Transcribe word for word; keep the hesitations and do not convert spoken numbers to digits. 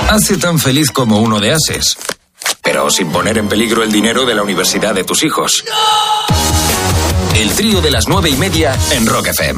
hace tan feliz como uno de Ases, pero sin poner en peligro el dinero de la universidad de tus hijos. El trío de las nueve y media en Rock F M.